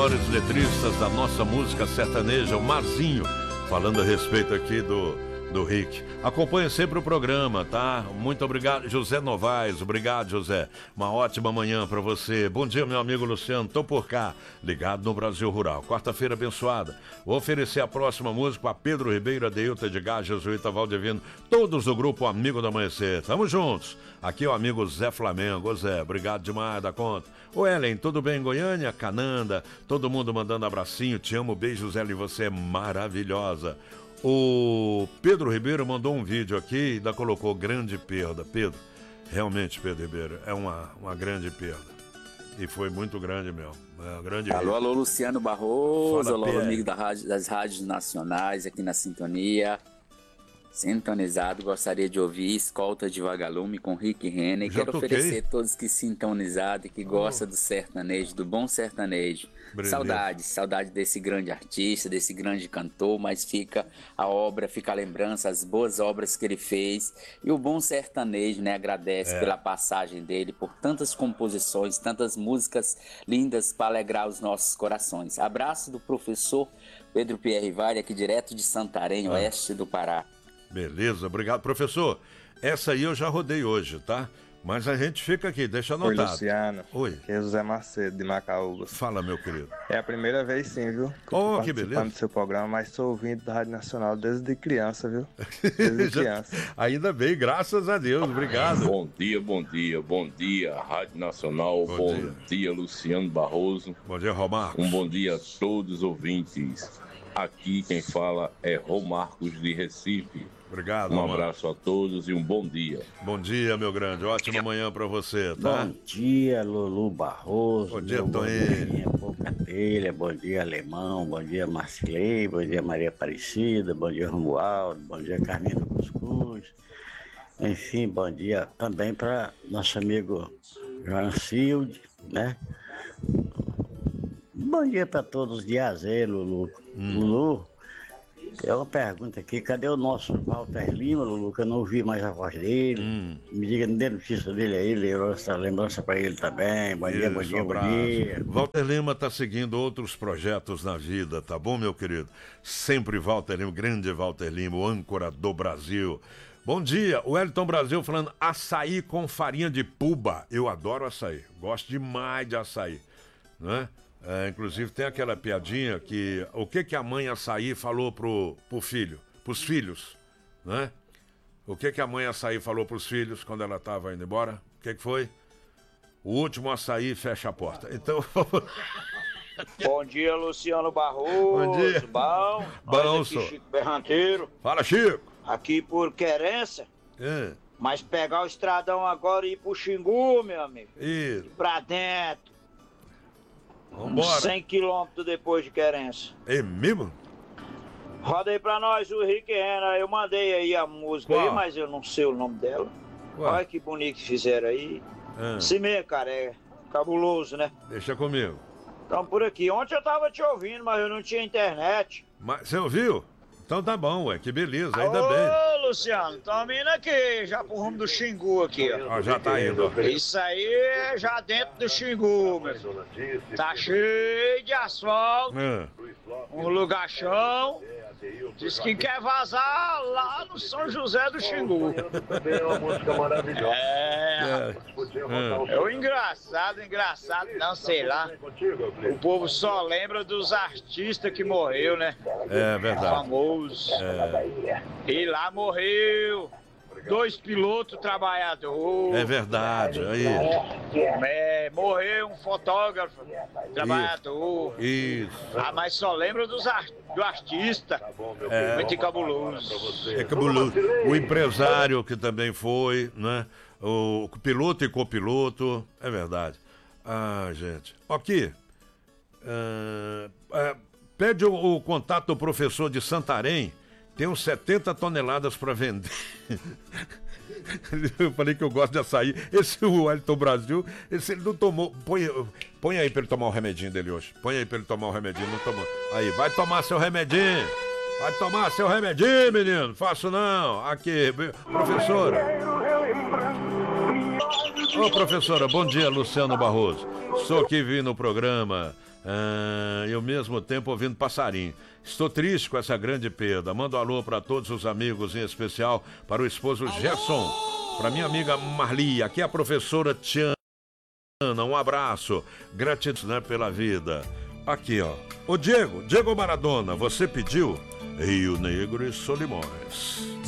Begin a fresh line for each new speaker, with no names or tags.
maiores letristas da nossa música sertaneja, o Mazinho, falando a respeito aqui do Rick. Acompanhe sempre o programa, tá? Muito obrigado, José Novaes. Obrigado, José. Uma ótima manhã pra você. Bom dia, meu amigo Luciano. Tô por cá, ligado no Brasil Rural. Quarta-feira abençoada. Vou oferecer a próxima música a Pedro Ribeiro, Adeilton Edgar, Jesuíta Valdivino, todos do grupo Amigo do Amanhecer. Tamo juntos. Aqui é o amigo Zé Flamengo. Ô Zé, obrigado demais da conta. Ô Ellen, tudo bem em Goiânia? Cananda, todo mundo mandando abracinho. Te amo, beijos, Ellen, você é maravilhosa. O Pedro Ribeiro mandou um vídeo aqui e ainda colocou grande perda. Pedro, realmente, Pedro Ribeiro, é uma grande perda. E foi muito grande mesmo. É uma grande
alô, Luciano Barroso,
Fala,
alô, amigo das rádios nacionais aqui na sintonia. Sintonizado, gostaria de ouvir Escolta de Vagalume com Rick Renner. Quero oferecer a todos que sintonizados e que gostam do sertanejo, do bom sertanejo. Saudade desse grande artista, desse grande cantor, mas fica a obra, fica a lembrança, as boas obras que ele fez. E o bom sertanejo, né, agradece pela passagem dele, por tantas composições, tantas músicas lindas para alegrar os nossos corações. Abraço do professor Pedro Pierre Vale, aqui direto de Santarém, oeste do Pará.
Beleza, obrigado. Professor, essa aí eu já rodei hoje, tá? Mas a gente fica aqui, deixa anotado.
Oi, Luciano.
Oi.
Aqui é José Macedo, de Macaúbas.
Fala, meu querido.
É a primeira vez, sim, viu?
Que beleza.
Do seu programa, mas sou ouvinte da Rádio Nacional desde criança, viu? Desde criança.
Ainda bem, graças a Deus, obrigado.
Bom dia, Rádio Nacional, bom dia, Luciano Barroso.
Bom dia, Romarcos.
Um bom dia a todos os ouvintes. Aqui quem fala é Romarcos de Recife.
Obrigado,
um abraço a todos e um bom dia.
Bom dia, meu grande. Ótima manhã pra você, tá?
Bom dia, Lulu Barroso.
Bom dia, Toninho.
Boca Telha, bom dia, Alemão. Bom dia, Marcilei. Bom dia, Maria Aparecida. Bom dia, Romualdo. Bom dia, Carminha Cuscuz. Enfim, bom dia também para nosso amigo João Silde, né? Bom dia para todos de Azê, Lulu. Lulu, tem uma pergunta aqui, cadê o nosso Walter Lima, Lulu, que eu não ouvi mais a voz dele. Me diga, não dê notícia dele aí, levou essa lembrança para ele também. Bom dia, bom dia.
Walter Lima está seguindo outros projetos na vida, tá bom, meu querido? Sempre Walter Lima, grande Walter Lima, o âncora do Brasil. Bom dia, o Wellington Brasil falando açaí com farinha de puba. Eu adoro açaí, gosto demais de açaí, né? Inclusive tem aquela piadinha que o que a mãe açaí falou pros filhos, né? O que a mãe açaí falou pros filhos quando ela estava indo embora? O que foi? O último açaí fecha a porta. Então...
Bom dia, Luciano Barroso.
Bom dia.
Bom, Chico Berranteiro.
Fala, Chico.
Aqui por Querência. Mas pegar o estradão agora e ir pro Xingu, meu amigo.
Isso.
Pra dentro.
Vambora.
100 quilômetros depois de Querência.
É mesmo?
Roda aí pra nós o Rick Renner. Eu mandei aí a música aí, mas eu não sei o nome dela. Olha que bonito que fizeram aí. Sim mesmo, cara, é cabuloso, né?
Deixa comigo.
Então por aqui. Ontem eu tava te ouvindo, mas eu não tinha internet.
Mas você ouviu? Então tá bom, ué, que beleza, ainda bem.
Ô, Luciano, tamo indo aqui, já pro rumo do Xingu aqui, ó.
Já tá indo.
Isso aí é já dentro do Xingu, meu filho. Tá cheio de asfalto, um lugar chão. Diz que quer vazar lá no São José do Xingu.
É uma música maravilhosa.
É o engraçado não, sei lá. O povo só lembra dos artistas que morreu, né?
É verdade.
Famoso. E lá morreu 2 pilotos trabalhadores.
É verdade, aí.
Morreu um fotógrafo trabalhador.
Isso.
Mas só lembra do artista. Muito cabuloso.
É cabuloso. O empresário que também foi, né? O piloto e copiloto. É verdade. Gente. Aqui. Pede o contato do professor de Santarém. Tem uns 70 toneladas para vender. Eu falei que eu gosto de açaí. Esse Wellington Brasil, ele não tomou. Põe aí pra ele tomar o remedinho dele hoje. Põe aí pra ele tomar o remedinho, não tomou. Aí, vai tomar seu remedinho. Vai tomar seu remedinho, menino. Faço não. Aqui, professora. Ô, professora, bom dia, Luciano Barroso. Sou aqui, vim no programa E ao mesmo tempo ouvindo passarinho. Estou triste com essa grande perda. Mando um alô para todos os amigos, em especial para o esposo Gerson, para minha amiga Marli, aqui é a professora Tiana. Um abraço, gratidão, né, pela vida. Aqui, ó. Ô Diego Maradona, você pediu Rio Negro e Solimões.